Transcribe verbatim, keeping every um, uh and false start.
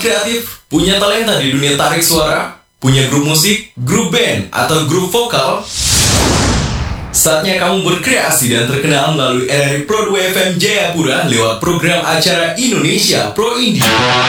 kreatif, punya talenta di dunia tarik suara, punya grup musik, grup band, atau grup vokal? Saatnya kamu berkreasi dan terkenal melalui R R I Pro dua F M Jayapura lewat program acara Indonesia Pro Indie.